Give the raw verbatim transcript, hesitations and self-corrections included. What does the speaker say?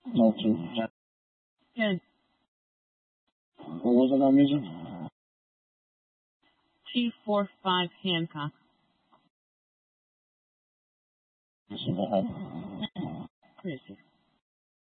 No, two. Good. What was it I'm using? T four five Hancock. This is the head. Crazy.